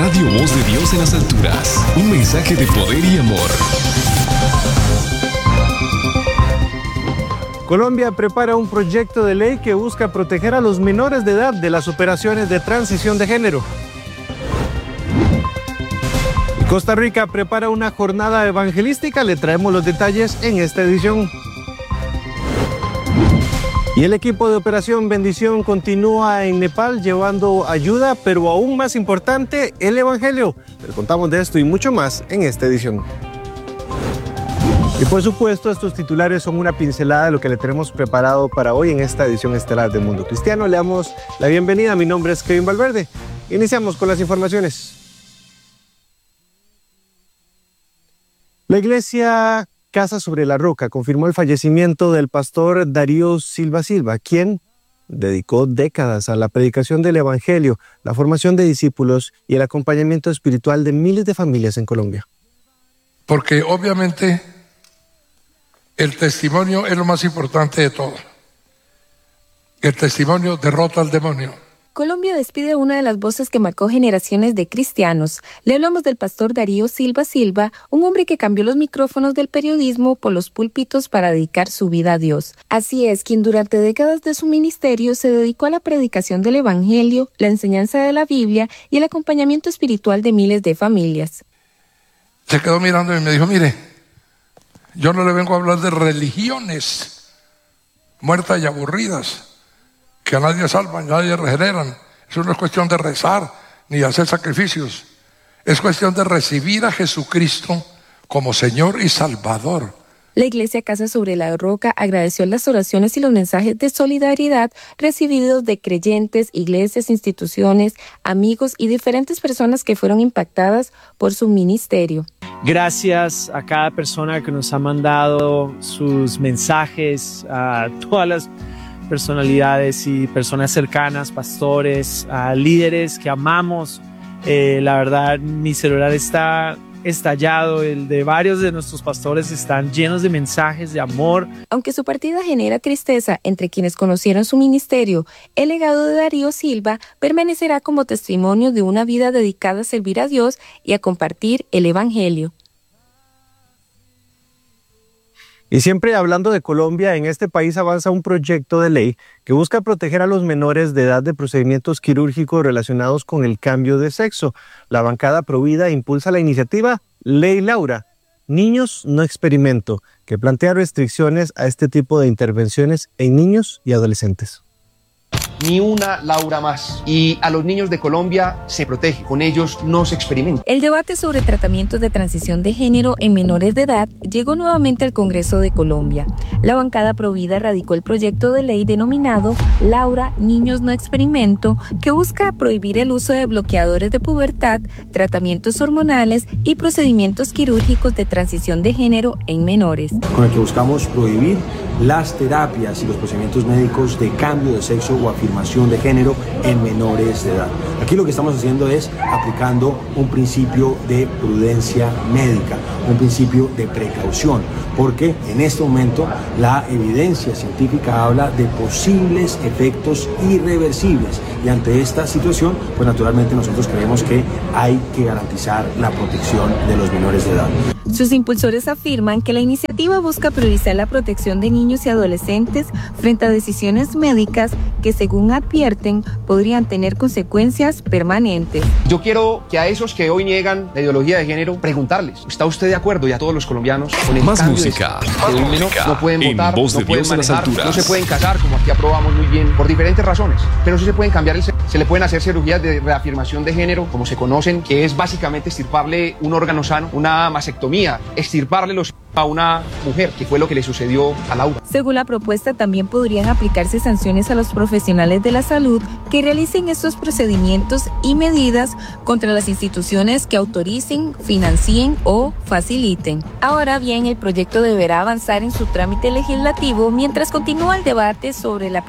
Radio Voz de Dios en las alturas. Un mensaje de poder y amor. Colombia prepara un proyecto de ley que busca proteger a los menores de edad de las operaciones de transición de género. Y Costa Rica prepara una jornada evangelística. Le traemos los detalles en esta edición. Y el equipo de Operación Bendición continúa en Nepal llevando ayuda, pero aún más importante, el Evangelio. Les contamos de esto y mucho más en esta edición. Y por supuesto, estos titulares son una pincelada de lo que le tenemos preparado para hoy en esta edición estelar de Mundo Cristiano. Le damos la bienvenida. Mi nombre es Kevin Valverde. Iniciamos con las informaciones. La iglesia Casa sobre la Roca confirmó el fallecimiento del pastor Darío Silva, quien dedicó décadas a la predicación del Evangelio, la formación de discípulos y el acompañamiento espiritual de miles de familias en Colombia. Porque obviamente el testimonio es lo más importante de todo. El testimonio derrota al demonio. Colombia despide a una de las voces que marcó generaciones de cristianos. Le hablamos del pastor Darío Silva, un hombre que cambió los micrófonos del periodismo por los púlpitos para dedicar su vida a Dios. Así es, quien durante décadas de su ministerio se dedicó a la predicación del Evangelio, la enseñanza de la Biblia y el acompañamiento espiritual de miles de familias. Se quedó mirando y me dijo, mire, yo no le vengo a hablar de religiones muertas y aburridas, que a nadie salvan, a nadie regeneran. Eso no es cuestión de rezar ni de hacer sacrificios. Es cuestión de recibir a Jesucristo como Señor y Salvador. La iglesia Casa sobre la Roca agradeció las oraciones y los mensajes de solidaridad recibidos de creyentes, iglesias, instituciones, amigos y diferentes personas que fueron impactadas por su ministerio. Gracias a cada persona que nos ha mandado sus mensajes, a todas las personalidades y personas cercanas, pastores, líderes que amamos. La verdad, mi celular está estallado, el de varios de nuestros pastores están llenos de mensajes de amor. Aunque su partida genera tristeza entre quienes conocieron su ministerio, el legado de Darío Silva permanecerá como testimonio de una vida dedicada a servir a Dios y a compartir el Evangelio. Y siempre hablando de Colombia, en este país avanza un proyecto de ley que busca proteger a los menores de edad de procedimientos quirúrgicos relacionados con el cambio de sexo. La bancada Provida impulsa la iniciativa Ley Laura, Niños No Experimento, que plantea restricciones a este tipo de intervenciones en niños y adolescentes. Ni una Laura más. Y a los niños de Colombia se protege, con ellos no se experimenta. El debate sobre tratamientos de transición de género en menores de edad llegó nuevamente al Congreso de Colombia. La bancada Provida radicó el proyecto de ley denominado Laura, Niños No Experimento, que busca prohibir el uso de bloqueadores de pubertad, tratamientos hormonales y procedimientos quirúrgicos de transición de género en menores. Con el que buscamos prohibir las terapias y los procedimientos médicos de cambio de sexo o afirmación de género en menores de edad. Aquí lo que estamos haciendo es aplicando un principio de prudencia médica, un principio de precaución, porque en este momento la evidencia científica habla de posibles efectos irreversibles y ante esta situación, pues naturalmente nosotros creemos que hay que garantizar la protección de los menores de edad. Sus impulsores afirman que la iniciativa busca priorizar la protección de niños y adolescentes frente a decisiones médicas que, según advierten, podrían tener consecuencias permanentes. Yo quiero que a esos que hoy niegan la ideología de género, preguntarles, ¿está usted de acuerdo? Y a todos los colombianos con el Más cambio música, de género, no pueden votar, Voz de no pueden Dios en las manejar, alturas. no se pueden casar, como aquí aprobamos muy bien, por diferentes razones. Pero sí se pueden cambiar, se le pueden hacer cirugías de reafirmación de género, como se conocen, que es básicamente extirparle un órgano sano, una mastectomía, extirparle a una mujer, que fue lo que le sucedió a Laura. Según la propuesta, también podrían aplicarse sanciones a los profesionales de la salud que realicen estos procedimientos y medidas contra las instituciones que autoricen, financien o faciliten. Ahora bien, el proyecto deberá avanzar en su trámite legislativo mientras continúa el debate sobre la